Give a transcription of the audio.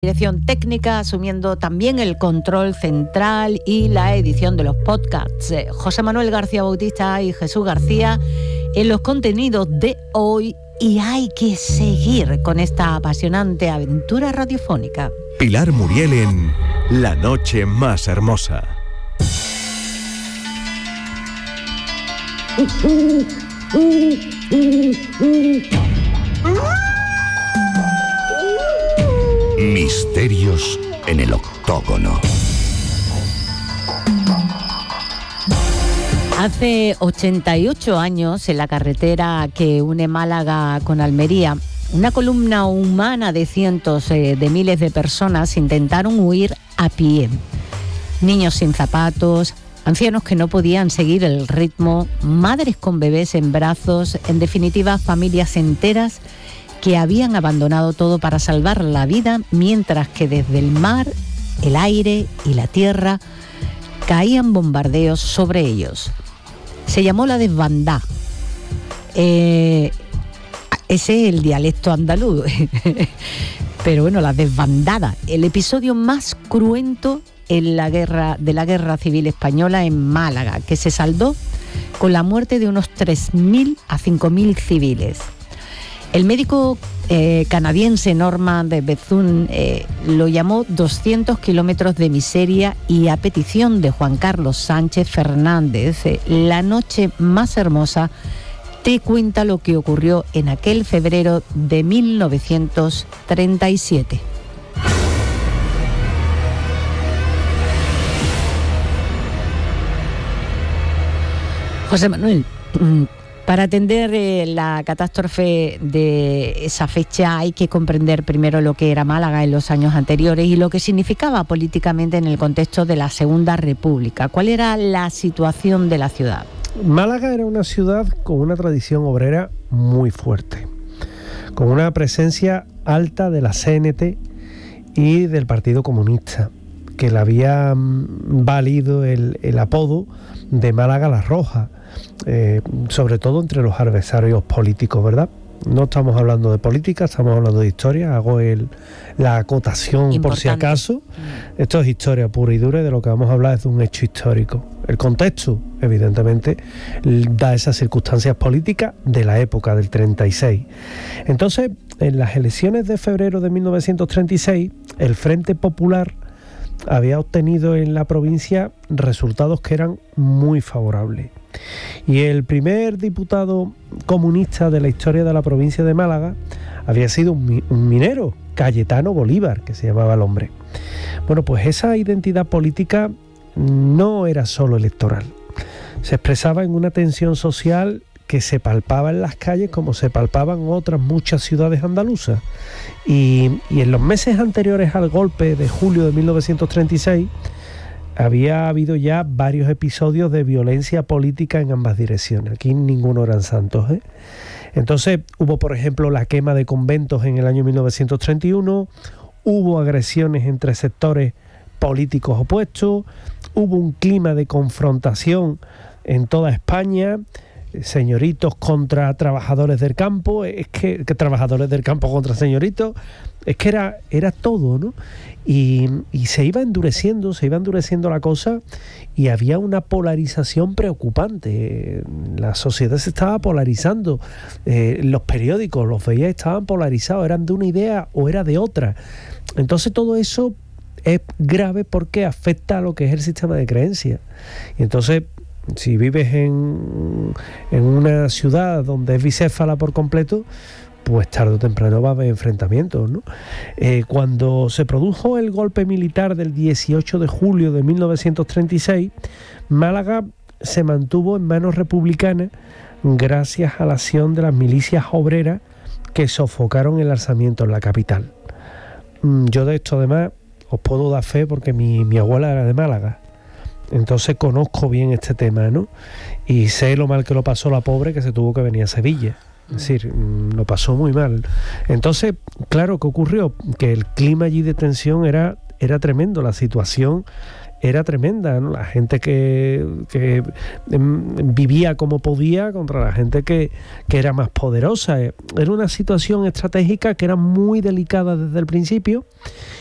Dirección técnica, asumiendo también el control central y la edición de los podcasts. José Manuel García Bautista y Jesús García en los contenidos de hoy, y hay que seguir con esta apasionante aventura radiofónica. Pilar Muriel en La Noche Más Hermosa. Misterios en el octógono. Hace 88 años, en la carretera que une Málaga con Almería, una columna humana de cientos de miles de personas intentaron huir a pie. Niños sin zapatos, ancianos que no podían seguir el ritmo, madres con bebés en brazos, en definitiva, familias enteras que habían abandonado todo para salvar la vida, mientras que desde el mar, el aire y la tierra caían bombardeos sobre ellos. Se llamó la desbandá. Ese es el dialecto andaluz. Pero bueno, la desbandada, el episodio más cruento de la guerra civil española en Málaga, que se saldó con la muerte de unos 3.000 a 5.000 civiles. El médico canadiense Norman Bethune lo llamó 200 kilómetros de miseria, y a petición de Juan Carlos Sánchez Fernández, La Noche Más Hermosa te cuenta lo que ocurrió en aquel febrero de 1937. José Manuel, para atender la catástrofe de esa fecha hay que comprender primero lo que era Málaga en los años anteriores y lo que significaba políticamente en el contexto de la Segunda República. ¿Cuál era la situación de la ciudad? Málaga era una ciudad con una tradición obrera muy fuerte, con una presencia alta de la CNT y del Partido Comunista, que le había valido el apodo de Málaga la Roja, sobre todo entre los adversarios políticos, ¿verdad? No estamos hablando de política, estamos hablando de historia. Hago la acotación importante, por si acaso. Esto es historia pura y dura, y de lo que vamos a hablar es de un hecho histórico. El contexto, evidentemente, da esas circunstancias políticas de la época del 36. Entonces, en las elecciones de febrero de 1936, el Frente Popular había obtenido en la provincia resultados que eran muy favorables. Y el primer diputado comunista de la historia de la provincia de Málaga había sido un minero, Cayetano Bolívar, que se llamaba el hombre. Bueno, pues esa identidad política no era solo electoral. Se expresaba en una tensión social que se palpaba en las calles como se palpaban otras muchas ciudades andaluzas. Y en los meses anteriores al golpe de julio de 1936 había habido ya varios episodios de violencia política en ambas direcciones. Aquí ninguno eran santos, ¿eh? Entonces hubo, por ejemplo, la quema de conventos en el año 1931, hubo agresiones entre sectores políticos opuestos, hubo un clima de confrontación en toda España, señoritos contra trabajadores del campo, es que trabajadores del campo contra señoritos, es que era todo, ¿no? Y se iba endureciendo la cosa, y había una polarización preocupante. La sociedad se estaba polarizando, los periódicos los veía, estaban polarizados, eran de una idea o era de otra. Entonces todo eso es grave porque afecta a lo que es el sistema de creencias. Y entonces, si vives en una ciudad donde es bicéfala por completo, pues tarde o temprano va a haber enfrentamientos, ¿no? Cuando se produjo el golpe militar del 18 de julio de 1936, Málaga se mantuvo en manos republicanas gracias a la acción de las milicias obreras que sofocaron el alzamiento en la capital. Yo de esto además os puedo dar fe porque mi abuela era de Málaga. Entonces conozco bien este tema, ¿no? Y sé lo mal que lo pasó la pobre, que se tuvo que venir a Sevilla. Es decir, lo pasó muy mal. Entonces, claro, ¿qué ocurrió? Que el clima allí de tensión era tremendo, la situación era tremenda, ¿no? La gente que vivía como podía contra la gente que era más poderosa. Era una situación estratégica que era muy delicada desde el principio,